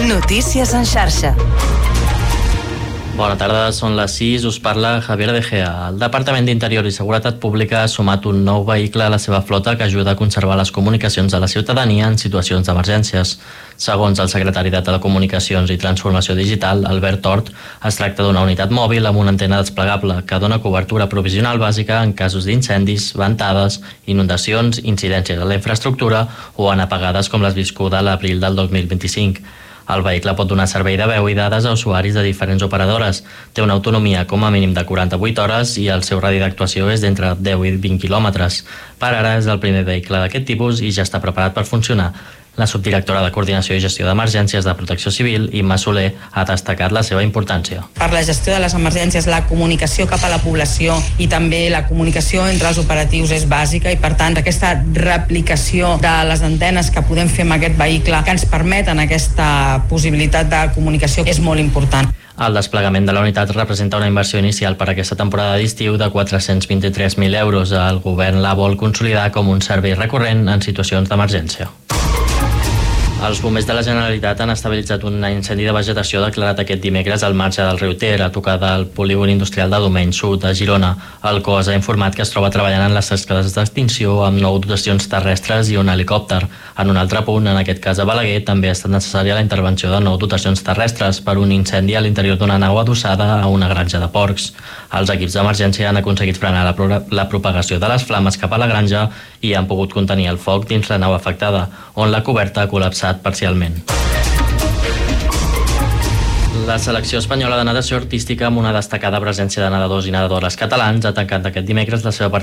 Notícies en xarxa. Bona tarda, són les 6, us parla Javier De Gea. El Departament d'Interior i Seguretat Pública ha sumat un nou vehicle a la seva flota que ajuda a conservar les comunicacions de la ciutadania en situacions d'emergències. Segons el secretari de Telecomunicacions i Transformació Digital, Albert Tort, es tracta d'una unitat mòbil amb una antena desplegable que dona cobertura provisional bàsica en casos d'incendis, ventades, inundacions, incidències a la infraestructura o en apagades com les viscuda a l'abril del 2025. El vehicle pot donar servei de veu i dades a usuaris de diferents operadores. Té una autonomia com a mínim de 48 hores i el seu radi d'actuació és d'entre 10 i 20 quilòmetres. Per ara és el primer vehicle d'aquest tipus i ja està preparat per funcionar. La subdirectora de Coordinació i Gestió d'Emergències de Protecció Civil, Imma Soler, ha destacat la seva importància. Per la gestió de les emergències, la comunicació cap a la població i també la comunicació entre els operatius és bàsica i, per tant, aquesta replicació de les antenes que podem fer amb aquest vehicle que ens permeten aquesta possibilitat de comunicació és molt important. El desplegament de la unitat representa una inversió inicial per a aquesta temporada d'estiu de 423.000 euros. El govern la vol consolidar com un servei recurrent en situacions d'emergència. Els bombers de la Generalitat han estabilitzat un incendi de vegetació declarat aquest dimecres al marge del riu Ter, a tocar del polígon industrial de Domeny Sud, a Girona. El cos ha informat que es troba treballant en les tasques d'extinció amb 9 dotacions terrestres i un helicòpter. En un altre punt, en aquest cas a Balaguer, també ha estat necessària la intervenció de 9 dotacions terrestres per un incendi a l'interior d'una nau adossada a una granja de porcs. Els equips d'emergència han aconseguit frenar la propagació de les flames cap a la granja i han pogut contenir el foc dins la nau afectada, on la coberta ha col·lapsat parcialment. La selecció espanyola de natació artística, amb una destacada presència de nedadors i nedadores catalans, ha tancat aquest dimecres la seva